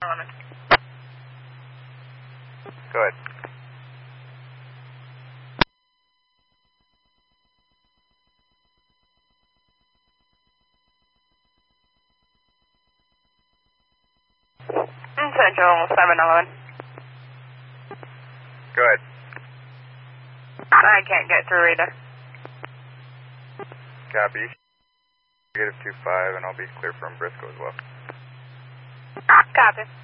Go ahead. Central 711. Go ahead. I can't get through either. Copy. Negative 25, and I'll be clear from Briscoe as well. Copy.